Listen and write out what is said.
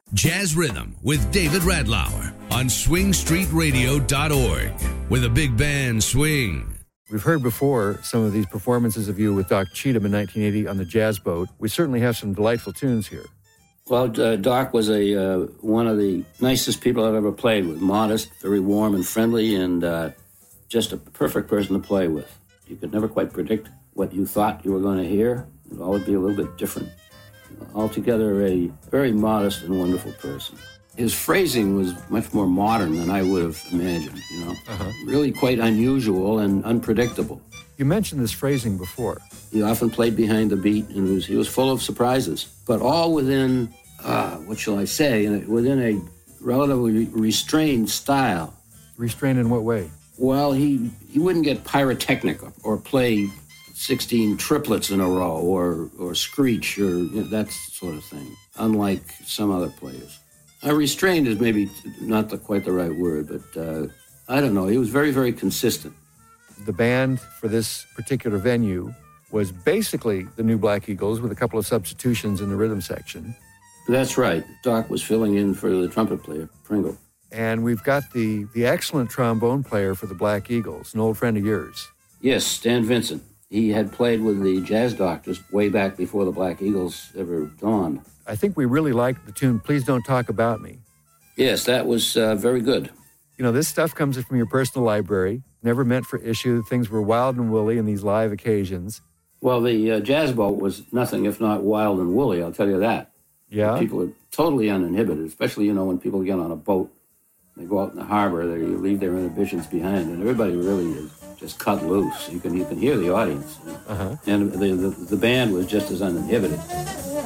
Jazz Rhythm with David Radlauer on swingstreetradio.org. With a big band swing. We've heard before some of these performances of you with Doc Cheatham in 1980 on the Jazz Boat. We certainly have some delightful tunes here. Well, Doc was one of the nicest people I've ever played with. Modest, very warm and friendly, and just a perfect person to play with. You could never quite predict what you thought you were going to hear. It would always be a little bit different. Altogether, a very modest and wonderful person. His phrasing was much more modern than I would have imagined, you know. Really quite unusual and unpredictable. You mentioned this phrasing before. He often played behind the beat, and he was full of surprises, but all within, what shall I say, within a relatively restrained style. Restrained in what way? Well, he wouldn't get pyrotechnic or play 16 triplets in a row or screech or that sort of thing, unlike some other players. Restrained is maybe not quite the right word, but I don't know. He was very, very consistent. The band for this particular venue was basically the New Black Eagles with a couple of substitutions in the rhythm section. That's right. Doc was filling in for the trumpet player, Pringle. And we've got the excellent trombone player for the Black Eagles, an old friend of yours. Yes, Stan Vincent. He had played with the Jazz Doctors way back before the Black Eagles ever dawned. I think we really liked the tune, Please Don't Talk About Me. Yes, that was very good. You know, this stuff comes from your personal library, never meant for issue. Things were wild and woolly in these live occasions. Well, the Jazz Boat was nothing if not wild and woolly, I'll tell you that. Yeah? People are totally uninhibited, especially, when people get on a boat. They go out in the harbor, they leave their inhibitions behind, and everybody really is just cut loose. You can hear the audience. And the band was just as uninhibited.